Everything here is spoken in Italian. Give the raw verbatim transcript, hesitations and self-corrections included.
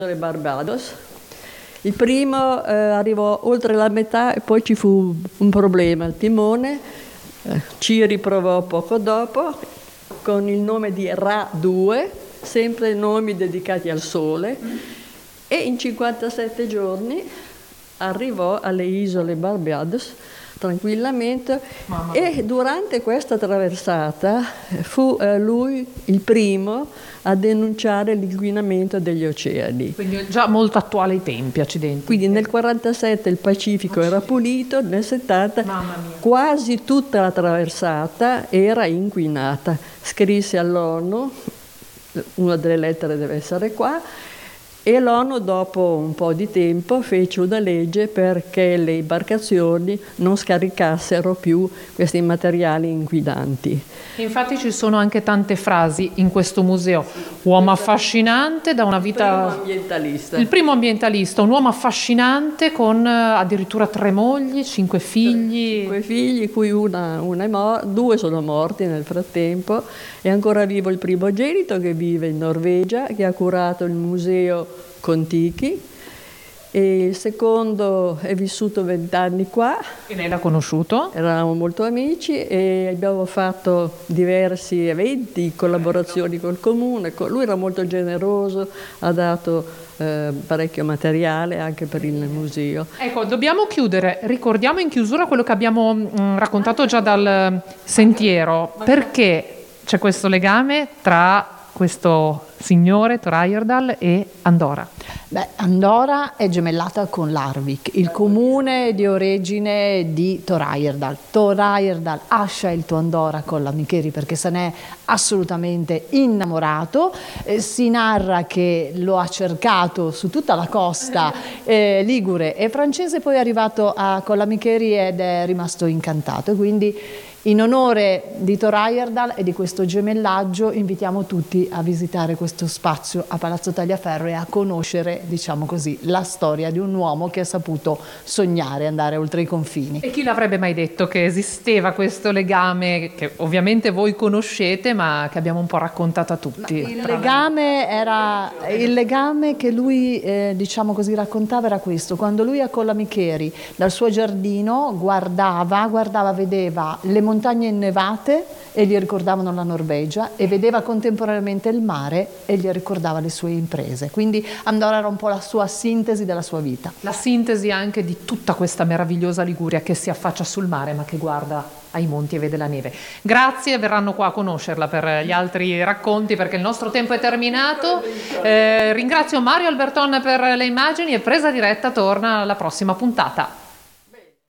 le Barbados. Il primo eh, arrivò oltre la metà e poi ci fu un problema. Il timone eh, ci riprovò poco dopo con il nome di Ra due, sempre nomi dedicati al Sole, e in cinquantasette giorni arrivò alle isole Barbados tranquillamente e durante questa traversata fu eh, lui il primo a denunciare l'inquinamento degli oceani. Quindi già molto attuale ai tempi, accidenti. Quindi nel quarantasette il Pacifico era pulito, nel settanta quasi tutta la traversata era inquinata. Scrisse all'ONU, una delle lettere deve essere qua, e l'ONU dopo un po' di tempo fece una legge perché le imbarcazioni non scaricassero più questi materiali inquinanti. Infatti ci sono anche tante frasi in questo museo. Uomo affascinante da una vita... Il primo ambientalista. Il primo ambientalista, un uomo affascinante con addirittura tre mogli, cinque figli. Cinque figli, cui una, una è mor- due sono morti nel frattempo. È ancora vivo il primogenito che vive in Norvegia, che ha curato il museo Kon-Tiki, e il secondo è vissuto vent'anni qua. E lei l'ha conosciuto? Eravamo molto amici e abbiamo fatto diversi eventi, collaborazioni col comune. Lui era molto generoso, ha dato eh, parecchio materiale anche per il museo. Ecco, dobbiamo chiudere. Ricordiamo in chiusura quello che abbiamo mh, raccontato già dal sentiero. Perché c'è questo legame tra questo signore, Thor Heyerdahl, e Andorra? Beh, Andorra è gemellata con Larvik, il comune di origine di Thor Heyerdahl. Thor Heyerdahl ha scelto Andorra con la Micheri perché se n'è assolutamente innamorato. Eh, si narra che lo ha cercato su tutta la costa eh, ligure e francese, poi è arrivato a Collamicheri ed è rimasto incantato. E quindi in onore di Thor Heyerdahl e di questo gemellaggio invitiamo tutti a visitare questo spazio a Palazzo Tagliaferro e a conoscere, diciamo così, la storia di un uomo che ha saputo sognare, andare oltre i confini. E chi l'avrebbe mai detto che esisteva questo legame che ovviamente voi conoscete ma che abbiamo un po' raccontato a tutti? Il legame, era, il legame che lui eh, diciamo così raccontava era questo: quando lui a Collamicheri dal suo giardino guardava, guardava, vedeva le montagne innevate e gli ricordavano la Norvegia, e vedeva contemporaneamente il mare e gli ricordava le sue imprese. Quindi Andorra era un po' la sua sintesi della sua vita. La sintesi anche di tutta questa meravigliosa Liguria che si affaccia sul mare ma che guarda ai monti e vede la neve. Grazie, verranno qua a conoscerla per gli altri racconti perché il nostro tempo è terminato. Eh, ringrazio Mario Alberton per le immagini e Presa Diretta torna alla prossima puntata.